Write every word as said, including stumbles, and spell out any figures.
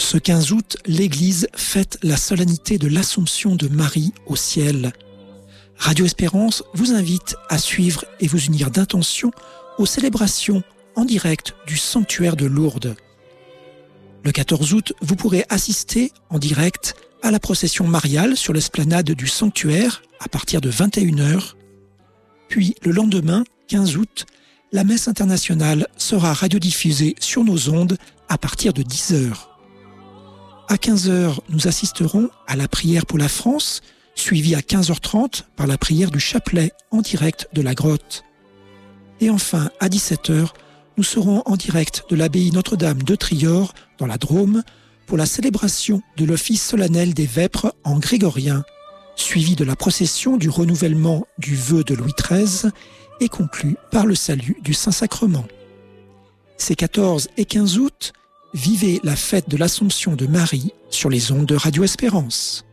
Ce quinze août, l'Église fête la solennité de l'Assomption de Marie au ciel. Radio Espérance vous invite à suivre et vous unir d'intention aux célébrations en direct du sanctuaire de Lourdes. Le quatorze août, vous pourrez assister en direct à la procession mariale sur l'esplanade du sanctuaire à partir de vingt et une heures. Puis le lendemain, quinze août, la messe internationale sera radiodiffusée sur nos ondes à partir de dix heures. À quinze heures, nous assisterons à la prière pour la France, suivie à quinze heures trente par la prière du chapelet en direct de la grotte. Et enfin, à dix-sept heures, nous serons en direct de l'abbaye Notre-Dame de Trior, dans la Drôme, pour la célébration de l'office solennel des vêpres en grégorien, suivi de la procession du renouvellement du vœu de Louis treize et conclu par le salut du Saint-Sacrement. Ces quatorze et quinze août, vivez la fête de l'Assomption de Marie sur les ondes de Radio Espérance.